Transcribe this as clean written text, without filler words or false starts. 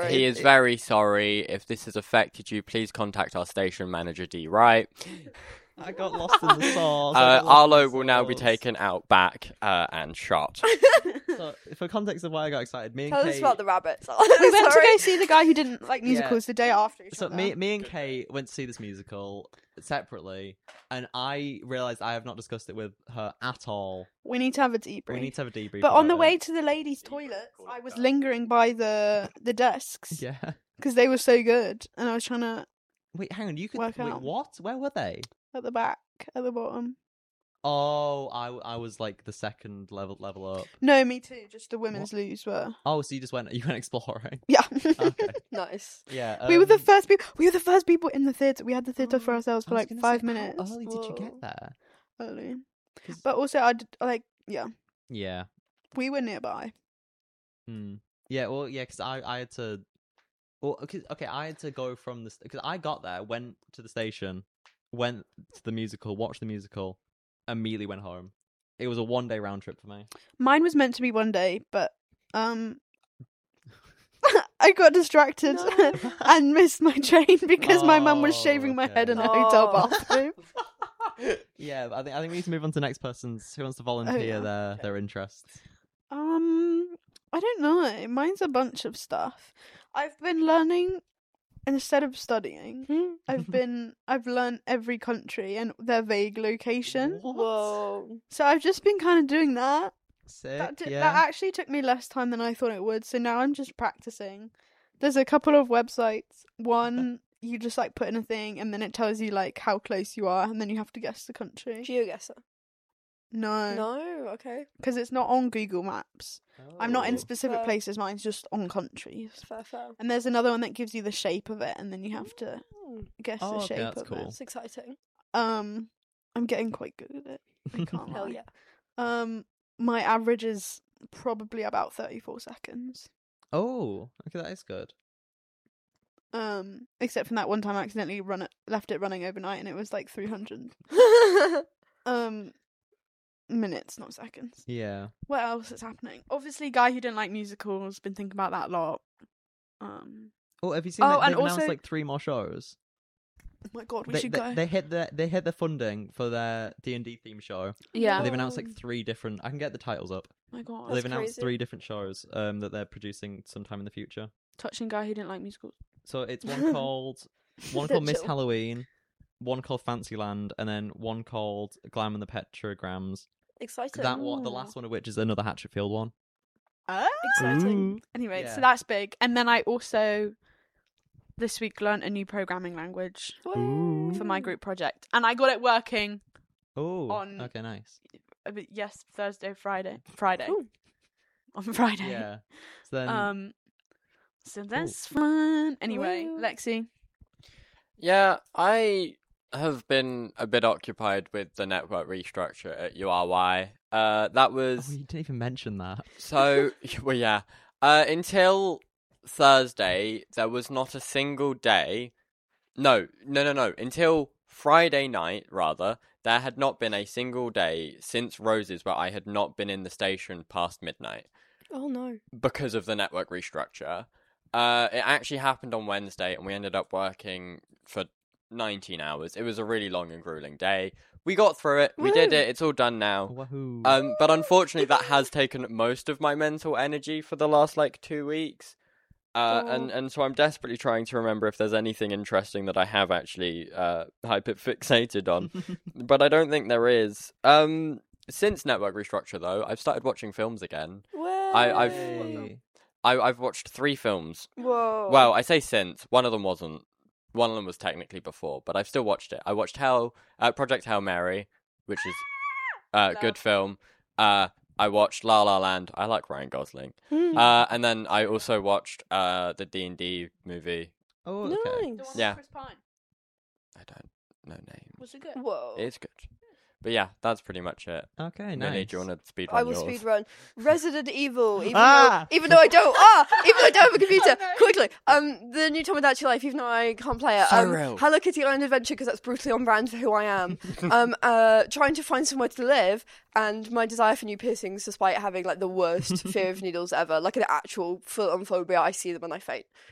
sorry. He is very sorry. If this has affected you, please contact our station manager, D. Wright. I got lost in the sauce. Arlo will now be taken out back and shot. So, for context of why I got excited, me and Tell Kate... us about the rabbits. We went to go see the guy who didn't like musicals the day after. So me and Kate went to see this musical separately, and I realised I have not discussed it with her at all. We need to have a debrief. We need to have a debrief. But on about the it. way to the ladies' toilets, I was lingering by the desks Yeah. because they were so good, and I was trying to Wait, hang on. You could Work wait. out. What? Where were they? at the back, at the bottom. Oh, I was like the second level up. No, me too. Just the women's loos were. Oh, so you went exploring. Yeah. Okay. Nice. Yeah. We were the first people. We were the first people in the theatre. We had the theatre for ourselves I for was like gonna 5 say, minutes. How early did you get there? Early. 'Cause- But also, I did, like, yeah, Yeah. we were nearby. Yeah. Well, yeah, because I had to. Well, okay, I had to go from the because I got there, went to the station, went to the musical, watched the musical, immediately went home. It was a 1-day round trip for me. Mine was meant to be 1 day, but I got distracted No. and missed my train because my mum was Oh, shaving my head in a okay. hotel Oh. bathroom. Yeah, I think we need to move on to the next person's who wants to volunteer yeah. their interests. I don't know. Mine's a bunch of stuff. I've been learning instead of studying. I've learned every country and their vague location. Whoa. So I've just been kind of doing that. Sick. That yeah. actually took me less time than I thought it would. So now I'm just practicing. There's a couple of websites. One, you just like put in a thing and then it tells you like how close you are and then you have to guess the country. GeoGuessr. No. No. Okay. Because it's not on Google Maps. I'm not in Oh. specific Fair. places, mine's just on countries. Fair. And there's another one that gives you the shape of it and then you have to guess Oh, the okay, shape that's of cool. It's exciting. it. I'm getting quite good at it. I can't Hell lie. yeah. My average is probably about 34 seconds. Oh, okay, that is good. Except from that one time I accidentally left it running overnight and it was like 300 minutes, not seconds. Yeah. What else is happening? Obviously, guy who didn't like musicals, been thinking about that a lot. Oh, have you seen? Oh, They've and announced also- like 3 more shows. Oh my god, we They, should they, go. they hit the funding for their D&D theme show. Yeah. They've announced like 3 different. I can get the titles up. Oh my god. They've announced crazy. 3 different shows that they're producing sometime in the future. Touching guy who didn't like musicals. So it's one called Miss Chill. Halloween, one called Fantasyland, and then one called Glam and the Petrograms. Exciting. That one, the last one of which is another Hatchetfield one. Exciting. Anyway, Yeah. so that's big. And then I also this week learnt a new programming language Ooh. for my group project, and I got it working. Oh, On- okay, nice. Yes, Friday. Ooh. On Friday. Yeah. So then, So that's fun. Anyway, Woo. Lexi. Yeah, I have been a bit occupied with the network restructure at URY. That oh, was you didn't even mention that. so. Well, yeah. Until Thursday, there was not a single day. No. Until Friday night, rather, there had not been a single day since Roses where I had not been in the station past midnight Oh no. because of the network restructure. It actually happened on Wednesday, and we ended up working for 19 hours. It was a really long and grueling day. We got through it. We did Woo. it. It's all done now. Wahoo. But unfortunately, that has taken most of my mental energy for the last 2 weeks. And so I'm desperately trying to remember if there's anything interesting that I have actually hyperfixated on, but I don't think there is. Since network restructure, though, I've started watching films again. Hey. I've watched 3 films. Whoa. Well, I say since. One of them wasn't. One of them was technically before, but I've still watched it. I watched Project Hail Mary, which is a good film. I watched La La Land. I like Ryan Gosling. And then I also watched the D&D movie. Oh, okay. Nice. Yeah. Chris Pine. I don't know names. Was it good? Whoa. It's good. But yeah, that's pretty much it. Okay, Millie, nice. do you want to speed I run will yours? speed run Resident Evil, even Ah! though I don't have a computer. Quickly, the new Tomodachi Life, even though I can't play it. So real. Hello Kitty Island Adventure, because that's brutally on brand for who I am. Trying to find somewhere to live, and my desire for new piercings, despite having the worst fear of needles ever, like an actual full-on phobia. I see them and I faint.